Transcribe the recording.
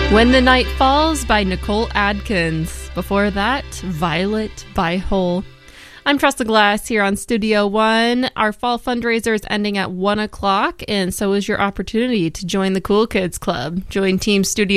When the Night Falls by Nicole Adkins. Before that, Violet by Hole. I'm Tressa Glass here on Studio One. Our fall fundraiser is ending at 1 o'clock, and so is your opportunity to join the Cool Kids Club. Join Team Studio